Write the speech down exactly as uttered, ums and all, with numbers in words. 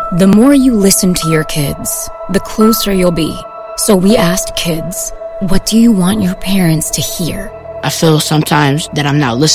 The more you listen to your kids, the closer you'll be. So we asked kids, what do you want your parents to hear? I feel sometimes that I'm not listening.